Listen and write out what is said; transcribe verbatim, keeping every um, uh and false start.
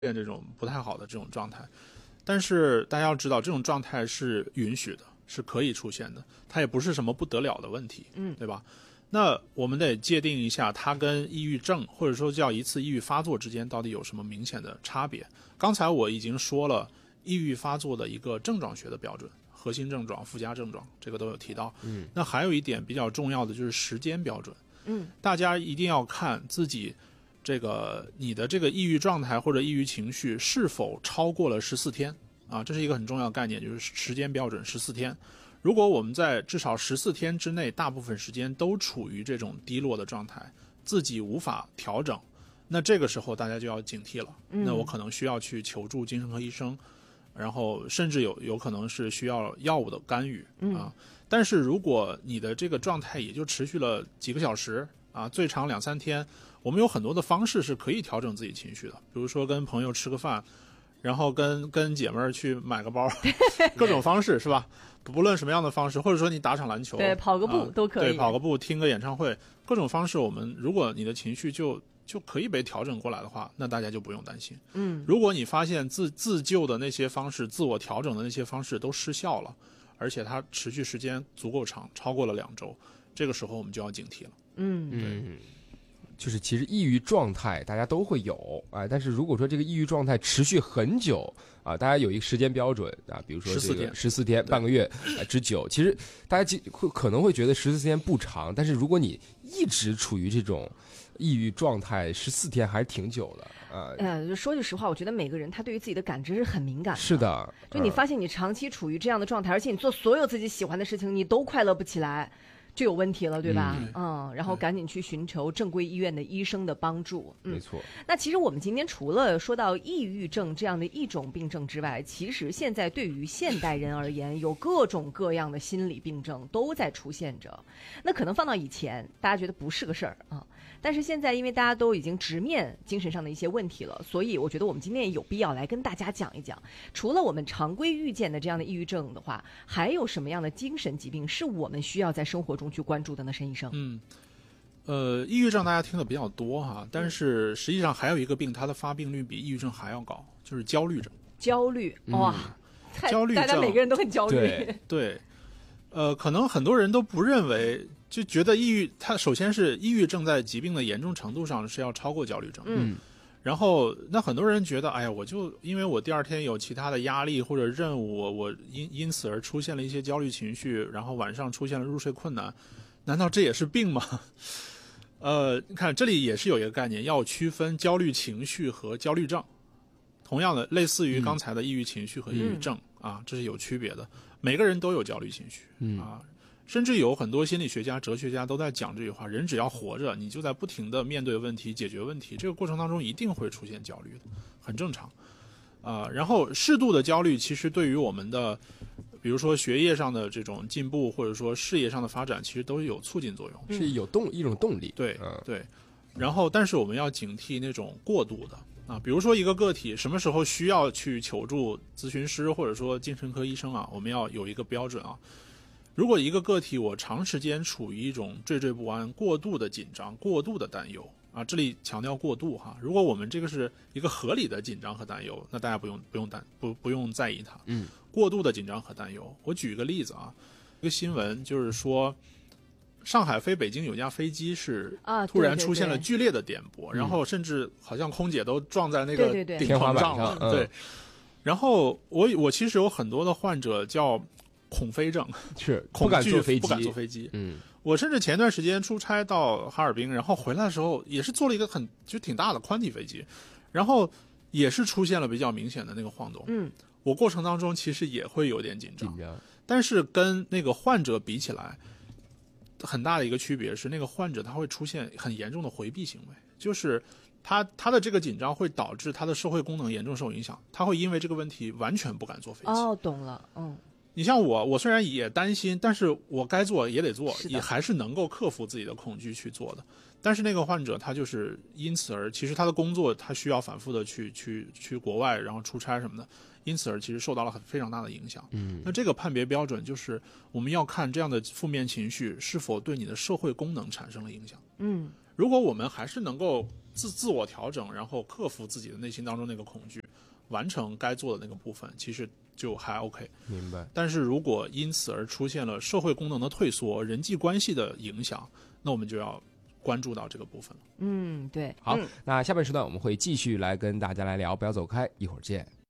现这种不太好的这种状态。但是大家要知道，这种状态是允许的，是可以出现的，它也不是什么不得了的问题， 嗯， 对吧？那我们得界定一下，它跟抑郁症或者说叫一次抑郁发作之间到底有什么明显的差别。刚才我已经说了抑郁发作的一个症状学的标准，核心症状、附加症状，这个都有提到。 嗯， 那还有一点比较重要的就是时间标准。 嗯， 大家一定要看自己这个你的这个抑郁状态或者抑郁情绪是否超过了十四天啊，这是一个很重要的概念，就是时间标准十四天。如果我们在至少十四天之内，大部分时间都处于这种低落的状态，自己无法调整，那这个时候大家就要警惕了。 嗯、 那我可能需要去求助精神科医生，然后甚至有有可能是需要药物的干预啊。但是如果你的这个状态也就持续了几个小时啊，最长两三天，我们有很多的方式是可以调整自己情绪的，比如说跟朋友吃个饭，然后跟跟姐妹儿去买个包，各种方式是吧？不论什么样的方式，或者说你打场篮球， 对，跑个步、 啊、 都可以， 对，跑个步，听个演唱会，各种方式，我们如果你的情绪就就可以被调整过来的话，那大家就不用担心。 嗯， 如果你发现自自救的那些方式、自我调整的那些方式都失效了，而且它持续时间足够长，超过了两周，这个时候我们就要警惕了。 嗯， 嗯，就是其实抑郁状态大家都会有啊，但是如果说这个抑郁状态持续很久啊，大家有一个时间标准啊，比如说这个十四天、半个月啊之久，其实大家会可能会觉得十四天不长，但是如果你一直处于这种抑郁状态，十四天还是挺久的啊。 呃，说句实话，我觉得每个人他对于自己的感知是很敏感的。 是的， 就你发现你长期处于这样的状态，而且你做所有自己喜欢的事情，你都快乐不起来。就有问题了，对吧？嗯，嗯然后赶紧去寻求正规医院的医生的帮助。嗯， 没错。 那其实我们今天除了说到抑郁症这样的一种病症之外，其实现在对于现代人而言，有各种各样的心理病症都在出现着。那可能放到以前，大家觉得不是个事儿啊，但是现在因为大家都已经直面精神上的一些问题了，所以我觉得我们今天也有必要来跟大家讲一讲，除了我们常规遇见的这样的抑郁症的话，还有什么样的精神疾病是我们需要在生活中去关注的呢？申医生。 嗯，呃，抑郁症大家听的比较多哈，但是实际上还有一个病，它的发病率比抑郁症还要高，就是焦虑症。 焦虑，哇， 嗯、焦虑症， 大家每个人都很焦虑。 对， 对，呃，可能很多人都不认为，就觉得抑郁，它首先是抑郁症在疾病的严重程度上是要超过焦虑症。 嗯。 然后，那很多人觉得，哎呀，我就因为我第二天有其他的压力或者任务，我我因因此而出现了一些焦虑情绪，然后晚上出现了入睡困难，难道这也是病吗？呃，你看这里也是有一个概念，要区分焦虑情绪和焦虑症。同样的，类似于刚才的抑郁情绪和抑郁症、嗯、啊，这是有区别的。每个人都有焦虑情绪、 嗯、 啊。甚至有很多心理学家、哲学家都在讲这句话：人只要活着，你就在不停的面对问题、解决问题，这个过程当中一定会出现焦虑的，很正常。啊、呃，然后适度的焦虑其实对于我们的，比如说学业上的这种进步，或者说事业上的发展，其实都有促进作用， 是有动一种动力。 对、 嗯、 对。然后，但是我们要警惕那种过度的啊，比如说一个个体什么时候需要去求助咨询师或者说精神科医生啊，我们要有一个标准啊。如果一个个体我长时间处于一种惴惴不安、过度的紧张、过度的担忧啊，这里强调过度哈。如果我们这个是一个合理的紧张和担忧，那大家不用不用担不不用在意它。 嗯， 过度的紧张和担忧，我举一个例子啊，一个新闻就是说，上海飞北京有架飞机是突然出现了剧烈的颠簸， 啊、 然后甚至好像空姐都撞在那个顶棚上了。 对对对对，然后我我其实有很多的患者叫恐飞症， 是恐惧不敢坐飞机， 不敢坐飞机。 嗯， 我甚至前段时间出差到哈尔滨，然后回来的时候也是坐了一个很就挺大的宽体飞机，然后也是出现了比较明显的那个晃动。 嗯， 我过程当中其实也会有点紧张， 紧张， 但是跟那个患者比起来，很大的一个区别是，那个患者他会出现很严重的回避行为，就是他他的这个紧张会导致他的社会功能严重受影响，他会因为这个问题完全不敢坐飞机。 哦，懂了，嗯。 你像我，我虽然也担心，但是我该做也得做，也还是能够克服自己的恐惧去做的。但是那个患者他就是因此而，其实他的工作他需要反复的去去去国外，然后出差什么的，因此而其实受到了很非常大的影响。 嗯， 那这个判别标准就是我们要看这样的负面情绪是否对你的社会功能产生了影响。 嗯， 如果我们还是能够自自我调整，然后克服自己的内心当中那个恐惧，完成该做的那个部分，其实就还 OK。 明白。 但是如果因此而出现了社会功能的退缩、人际关系的影响，那我们就要关注到这个部分了。 嗯，对。 好， 嗯、 那下半时段我们会继续来跟大家来聊，不要走开，一会儿见。